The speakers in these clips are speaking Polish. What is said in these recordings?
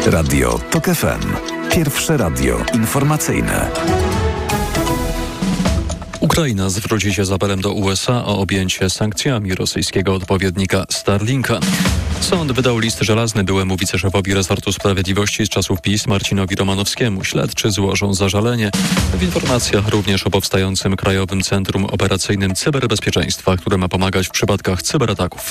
Radio TOK FM. Pierwsze radio informacyjne. Ukraina zwróci się z apelem do USA o objęcie sankcjami rosyjskiego odpowiednika Starlinka. Sąd wydał list żelazny byłemu wiceszefowi resortu sprawiedliwości z czasów PiS Marcinowi Romanowskiemu. Śledczy złożą zażalenie. W informacjach również o powstającym Krajowym Centrum Operacyjnym Cyberbezpieczeństwa, które ma pomagać w przypadkach cyberataków.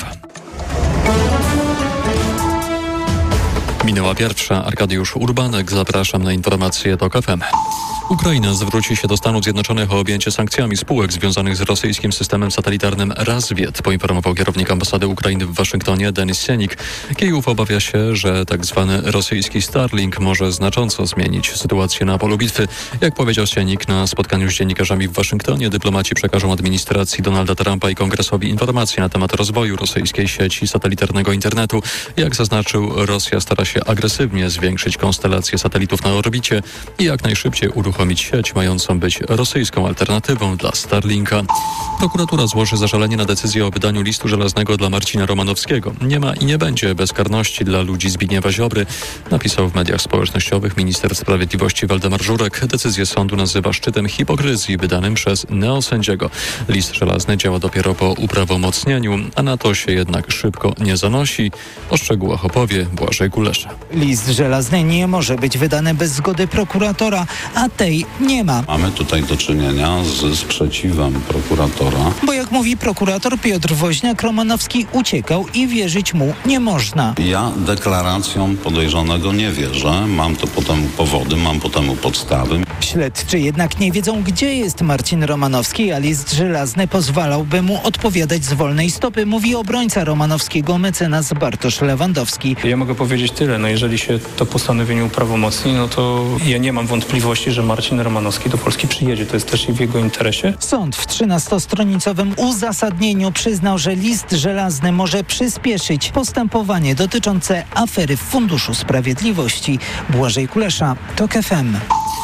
Minęła pierwsza. Arkadiusz Urbanek. Zapraszam na informacje TOK FM. Ukraina zwróci się do Stanów Zjednoczonych o objęcie sankcjami spółek związanych z rosyjskim systemem satelitarnym Razwiet, poinformował kierownik ambasady Ukrainy w Waszyngtonie Denis Sienik. Kijów obawia się, że tzw. rosyjski Starlink może znacząco zmienić sytuację na polu bitwy. Jak powiedział Sienik na spotkaniu z dziennikarzami w Waszyngtonie, dyplomaci przekażą administracji Donalda Trumpa i Kongresowi informacje na temat rozwoju rosyjskiej sieci satelitarnego internetu. Jak zaznaczył, Rosja stara się agresywnie zwiększyć konstelację satelitów na orbicie i jak najszybciej uruchomić sieć mającą być rosyjską alternatywą dla Starlinka. Prokuratura złoży zażalenie na decyzję o wydaniu listu żelaznego dla Marcina Romanowskiego. Nie ma i nie będzie bezkarności dla ludzi Zbigniewa Ziobry, napisał w mediach społecznościowych minister sprawiedliwości Waldemar Żurek. Decyzję sądu nazywa szczytem hipokryzji wydanym przez neosędziego. List żelazny działa dopiero po uprawomocnieniu, a na to się jednak szybko nie zanosi. O szczegółach opowie Błażej Kulesza. List żelazny nie może być wydany bez zgody prokuratora, a tej nie ma. Mamy tutaj do czynienia ze sprzeciwem prokuratora. Bo jak mówi prokurator Piotr Woźniak-Romanowski uciekał i wierzyć mu nie można. Ja deklaracjom podejrzanego nie wierzę. Mam to potem powody, mam potem podstawy. Śledczy jednak nie wiedzą, gdzie jest Marcin Romanowski, a list żelazny pozwalałby mu odpowiadać z wolnej stopy, mówi obrońca Romanowskiego mecenas Bartosz Lewandowski. Ja mogę powiedzieć tyle, jeżeli się to postanowienie uprawomocni, to ja nie mam wątpliwości, że Marcin Romanowski do Polski przyjedzie. To jest też i w jego interesie. Sąd w 13-stronicowym uzasadnieniu przyznał, że list żelazny może przyspieszyć postępowanie dotyczące afery w Funduszu Sprawiedliwości. Błażej Kulesza, TOK FM.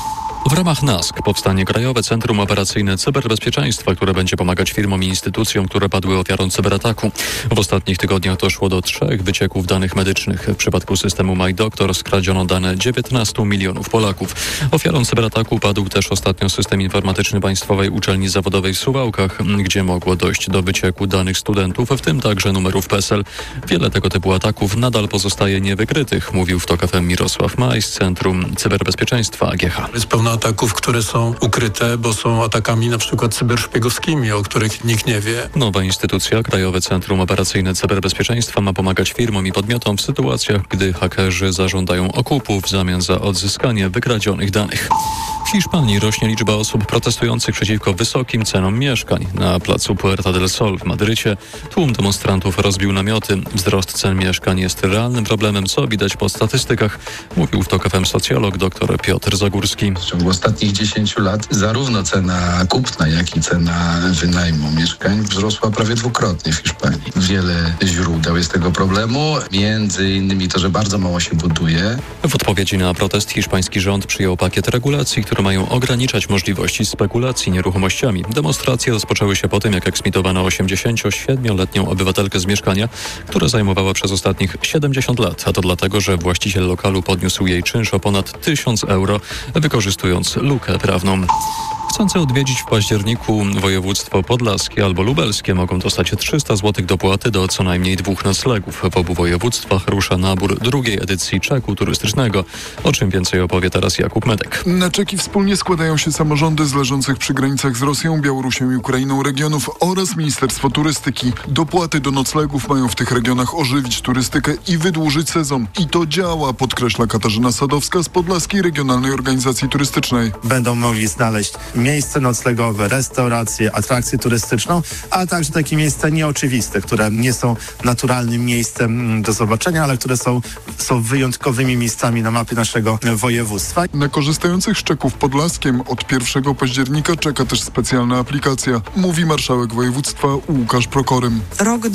W ramach NASK powstanie Krajowe Centrum Operacyjne Cyberbezpieczeństwa, które będzie pomagać firmom i instytucjom, które padły ofiarą cyberataku. W ostatnich tygodniach doszło do 3 wycieków danych medycznych. W przypadku systemu MyDoktor skradziono dane 19 milionów Polaków. Ofiarą cyberataku padł też ostatnio system informatyczny Państwowej Uczelni Zawodowej w Suwałkach, gdzie mogło dojść do wycieku danych studentów, w tym także numerów PESEL. Wiele tego typu ataków nadal pozostaje niewykrytych, mówił w TOK FM Mirosław Maj z Centrum Cyberbezpieczeństwa AGH. Jest pełno ataków, które są ukryte, bo są atakami na przykład cyberszpiegowskimi, o których nikt nie wie. Nowa instytucja, Krajowe Centrum Operacyjne Cyberbezpieczeństwa, ma pomagać firmom i podmiotom w sytuacjach, gdy hakerzy zażądają okupu w zamian za odzyskanie wykradzionych danych. W Hiszpanii rośnie liczba osób protestujących przeciwko wysokim cenom mieszkań. Na placu Puerta del Sol w Madrycie tłum demonstrantów rozbił namioty. Wzrost cen mieszkań jest realnym problemem, co widać po statystykach, mówił w TOK FM socjolog dr Piotr Zagórski. W ciągu ostatnich 10 lat zarówno cena kupna, jak i cena wynajmu mieszkań wzrosła prawie dwukrotnie w Hiszpanii. Wiele źródeł jest tego problemu, między innymi to, że bardzo mało się buduje. W odpowiedzi na protest hiszpański rząd przyjął pakiet regulacji, które mają ograniczać możliwości spekulacji nieruchomościami. Demonstracje rozpoczęły się po tym, jak eksmitowano 87-letnią obywatelkę z mieszkania, które zajmowała przez ostatnich 70 lat, a to dlatego, że właściciel lokalu podniósł jej czynsz o ponad 1000 euro, wykorzystując lukę prawną. Chcący odwiedzić w październiku województwo podlaskie albo lubelskie mogą dostać 300 zł dopłaty do co najmniej 2 noclegów. W obu województwach rusza nabór drugiej edycji czeku turystycznego. O czym więcej opowie teraz Jakub Medek. Na czeki wspólnie składają się samorządy z leżących przy granicach z Rosją, Białorusią i Ukrainą regionów oraz Ministerstwo Turystyki. Dopłaty do noclegów mają w tych regionach ożywić turystykę i wydłużyć sezon. I to działa, podkreśla Katarzyna Sadowska z Podlaskiej Regionalnej Organizacji Turystycznej. Będą mogli znaleźć miejsce noclegowe, restauracje, atrakcję turystyczną, a także takie miejsca nieoczywiste, które nie są naturalnym miejscem do zobaczenia, ale które są wyjątkowymi miejscami na mapie naszego województwa. Na korzystających z czeków Podlaskiem od 1 października czeka też specjalna aplikacja, mówi marszałek województwa Łukasz Prokorym. Rok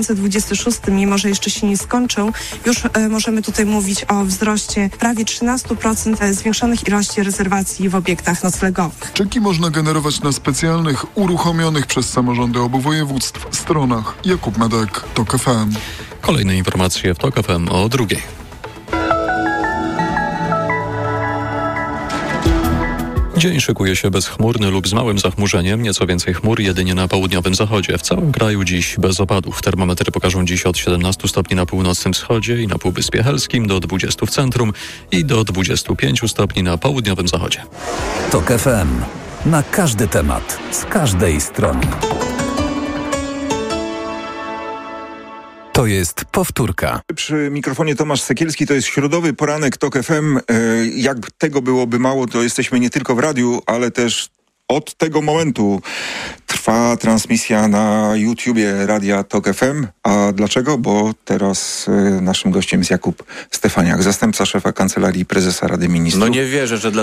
2026, mimo że jeszcze się nie skończył, już możemy tutaj mówić o wzroście prawie 13% zwiększonych ilości rezerwacji w obiektach noclegowych. Czeki można generować na specjalnych, uruchomionych przez samorządy obu województw stronach. Jakub Medek, TOK FM. Kolejne informacje w TOK FM o 2:00. Dzień szykuje się bezchmurny lub z małym zachmurzeniem, nieco więcej chmur jedynie na południowym zachodzie. W całym kraju dziś bez opadów. Termometry pokażą dziś od 17 stopni na północnym wschodzie i na Półwyspie Helskim do 20 w centrum i do 25 stopni na południowym zachodzie. TOK FM. Na każdy temat, z każdej strony. To jest powtórka. Przy mikrofonie Tomasz Sekielski, to jest środowy poranek TOK FM. Jak tego byłoby mało, to jesteśmy nie tylko w radiu, ale też od tego momentu trwa transmisja na YouTubie Radia TOK FM. A dlaczego? Bo teraz naszym gościem jest Jakub Stefaniak, zastępca szefa Kancelarii Prezesa Rady Ministrów. No nie wierzę, że